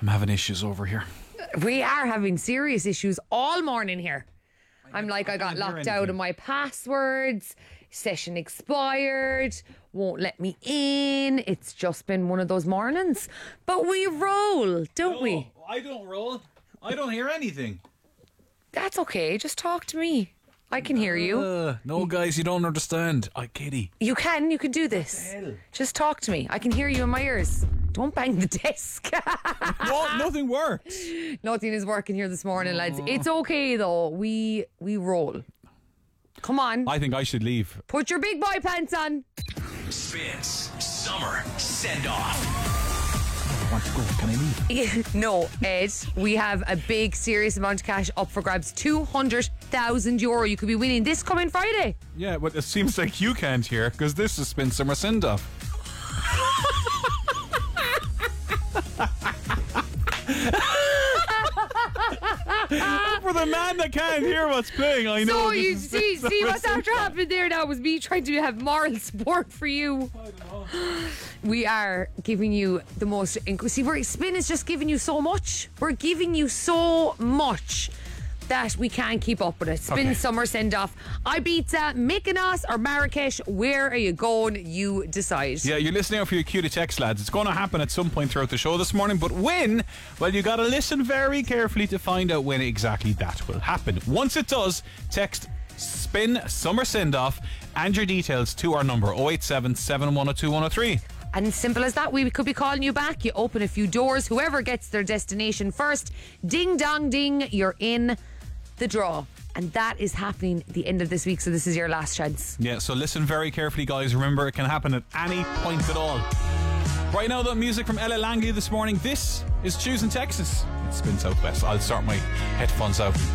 I'm having issues over here. We are having serious issues all morning here. I'm like, I got can't hear locked out of my passwords, session expired, won't let me in. It's just been one of those mornings. But we roll, don't we? I don't roll. I don't hear anything. That's okay, just talk to me. I can hear you. No, guys, you don't understand. Katie. You can do this. Just talk to me. I can hear you in my ears. Don't bang the desk. No, nothing works. Nothing is working here this morning, lads. It's okay though. We roll. Come on. I think I should leave. Put your big boy pants on. Spins Summer Send Off. I want to go. Can I leave? No, Ed, we have a big, serious amount of cash up for grabs. €200,000 you could be winning this coming Friday. Yeah, but it seems like you can't hear because this is Spin Summer Send Off. For the man that can't hear what's playing, I know. So you see what's after happened there now was me trying to have moral support for you. I don't know. We are giving you the most. See, Spin is just giving you so much. We're giving you so much that we can't keep up with it. Spin Summer Send Off. Ibiza, Mykonos or Marrakesh. Where are you going? You decide. Yeah, you're listening out for your cue to text, lads. It's going to happen at some point throughout the show this morning. But when? Well, you got to listen very carefully to find out when exactly that will happen. Once it does, text Spin Summer Send Off and your details to our number 087 7102 103. And simple as that, we could be calling you back. You open a few doors. Whoever gets their destination first, ding dong ding, you're in the draw. And that is happening at the end of this week, so this is your last chance. Yeah, so listen very carefully, guys. Remember, it can happen at any point at all. Right now, the music from Ella Langley this morning. This is Choosing Texas. It's Spin Southwest. I'll start my headphones out.